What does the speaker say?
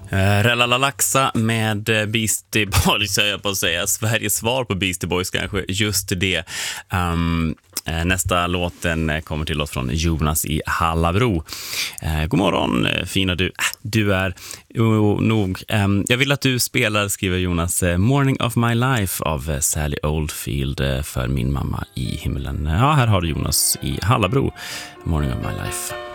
Relalaxa med Beastie Boys, säger jag på att säga. Sveriges svar på Beastie Boys kanske, just det. Nästa låten kommer till oss från Jonas i Hallabro. God morgon, fina du. Du är nog. Jag vill att du spelar, skriver Jonas, Morning of My Life av Sally Oldfield för min mamma i himlen. Ja, här har du Jonas i Hallabro. Morning of My Life.